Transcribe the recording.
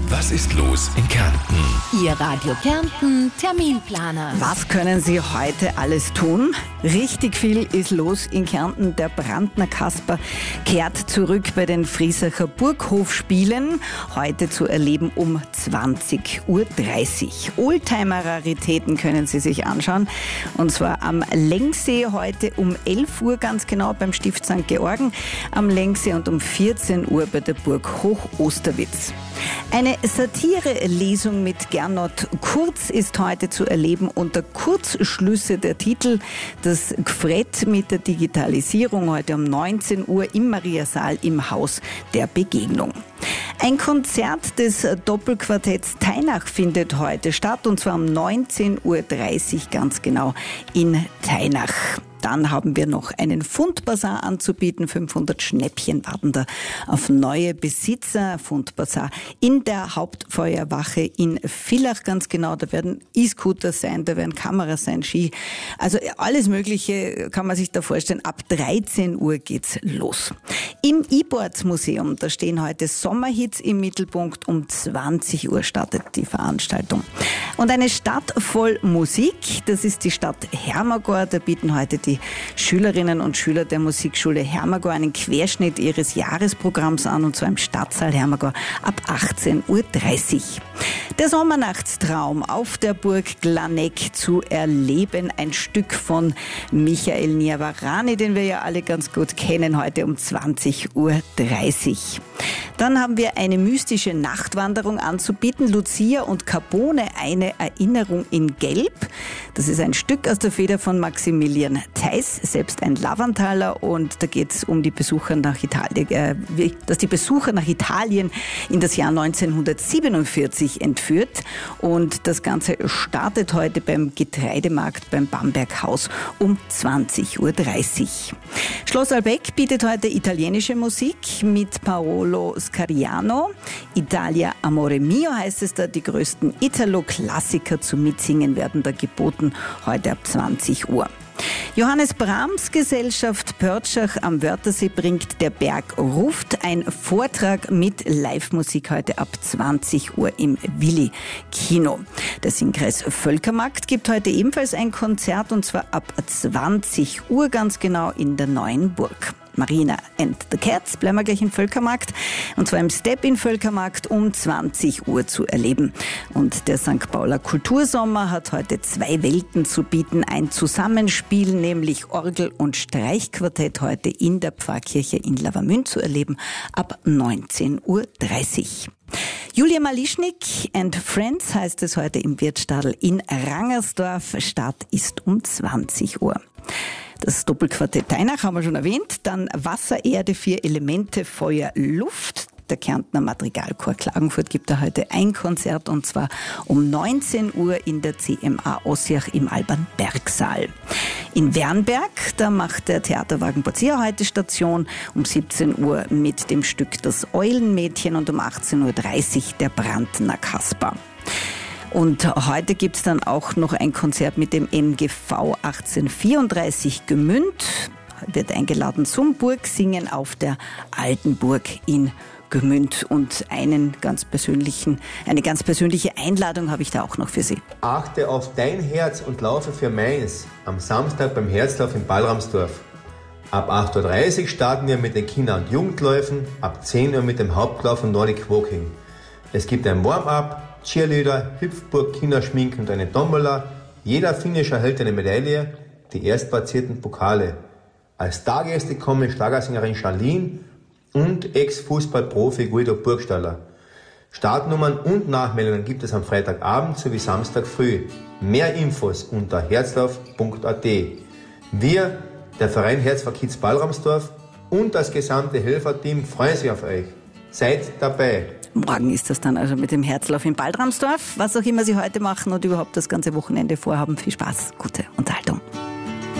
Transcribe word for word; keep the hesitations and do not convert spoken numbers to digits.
Was ist los in Kärnten? Ihr Radio Kärnten Terminplaner. Was können Sie heute alles tun? Richtig viel ist los in Kärnten. Der Brandner Kasper kehrt zurück bei den Friesacher Burghofspielen. Heute zu erleben um zwanzig Uhr dreißig. Oldtimer-Raritäten können Sie sich anschauen. Und zwar am Lengsee heute um elf Uhr ganz genau beim Stift Sankt Georgen am Lengsee und um vierzehn Uhr bei der Burg Hoch-Osterwitz. Eine Satire-Lesung mit Gernot Kurz ist heute zu erleben unter Kurzschlüsse der Titel. Das Gfrett mit der Digitalisierung heute um neunzehn Uhr im Mariasaal im Haus der Begegnung. Ein Konzert des Doppelquartetts Teinach findet heute statt und zwar um neunzehn Uhr dreißig ganz genau in Teinach. Dann haben wir noch einen Fundbazar anzubieten. fünfhundert Schnäppchen warten da auf neue Besitzer. Fundbazar in der Hauptfeuerwache in Villach ganz genau. Da werden E-Scooter sein, da werden Kameras sein, Ski. Also alles Mögliche kann man sich da vorstellen. Ab dreizehn Uhr geht's los. Im E-Boards-Museum, da stehen heute Sommerhits im Mittelpunkt. Um zwanzig Uhr startet die Veranstaltung. Und eine Stadt voll Musik, das ist die Stadt Hermagor. Da bieten heute die Schülerinnen und Schüler der Musikschule Hermagor einen Querschnitt ihres Jahresprogramms an, und zwar im Stadtsaal Hermagor ab achtzehn Uhr dreißig. Der Sommernachtstraum auf der Burg Glaneck zu erleben. Ein Stück von Michael Niavarani, den wir ja alle ganz gut kennen, heute um zwanzig Uhr dreißig. Dann haben wir eine mystische Nachtwanderung anzubieten. Lucia und Carbone, eine Erinnerung in Gelb. Das ist ein Stück aus der Feder von Maximilian Theiss, selbst ein Lavantaler. Und da geht es um die Besucher nach Italien, äh, dass die Besucher nach Italien in das Jahr neunzehnhundertsiebenundvierzig entführt. Und das Ganze startet heute beim Getreidemarkt beim Bamberghaus um zwanzig Uhr dreißig. Schloss Albeck bietet heute italienische Musik mit Paolo Scariano. Italia Amore Mio heißt es da. Die größten Italo-Klassiker zum Mitsingen werden da geboten, heute ab zwanzig Uhr. Johannes Brahms Gesellschaft Pörtschach am Wörthersee bringt Der Berg ruft. Ein Vortrag mit Live-Musik heute ab zwanzig Uhr im Willi-Kino. Der Singkreis Völkermarkt gibt heute ebenfalls ein Konzert, und zwar ab zwanzig Uhr ganz genau in der Neuen Burg. Marina and the Cats, bleiben wir gleich im Völkermarkt, und zwar im Step in Völkermarkt um zwanzig Uhr zu erleben. Und der Sankt Pauler Kultursommer hat heute zwei Welten zu bieten. Ein Zusammenspiel, nämlich Orgel- und Streichquartett heute in der Pfarrkirche in Lavamünd zu erleben, ab neunzehn Uhr dreißig. Julia Malischnik and Friends heißt es heute im Wirtstadel in Rangersdorf. Start ist um zwanzig Uhr. Das Doppelquartett Teinach haben wir schon erwähnt. Dann Wasser, Erde, vier Elemente, Feuer, Luft. Der Kärntner Madrigalchor Klagenfurt gibt da heute ein Konzert, und zwar um neunzehn Uhr in der C M A Ossiach im Alban-Berg-Saal. In Wernberg, da macht der Theaterwagen Bozia heute Station um siebzehn Uhr mit dem Stück Das Eulenmädchen und um achtzehn Uhr dreißig der Brandner Kasper. Und heute gibt es dann auch noch ein Konzert mit dem M G V achtzehnhundertvierunddreißig Gmünd. Wird eingeladen zum Burgsingen auf der Alten Burg in Gmünd. Und einen ganz persönlichen, eine ganz persönliche Einladung habe ich da auch noch für Sie. Achte auf dein Herz und laufe für meins am Samstag beim Herzlauf in Ballramsdorf. Ab acht Uhr dreißig starten wir mit den Kinder- und Jugendläufen, ab zehn Uhr mit dem Hauptlauf und Nordic Walking. Es gibt ein Warm-up, Cheerleader, Hüpfburg, Kinderschminken und eine Tombola. Jeder Finisher erhält eine Medaille, die erstplatzierten Pokale. Als Stargäste kommen Schlagersängerin Charlene und Ex-Fußballprofi Guido Burgstaller. Startnummern und Nachmeldungen gibt es am Freitagabend sowie Samstag früh. Mehr Infos unter herzlauf punkt a t. Wir, der Verein Herz for Kids Ballramsdorf und das gesamte Helferteam freuen sich auf euch. Seid dabei! Morgen ist das dann also mit dem Herzlauf in Ballramsdorf. Was auch immer Sie heute machen und überhaupt das ganze Wochenende vorhaben. Viel Spaß, gute Unterhaltung.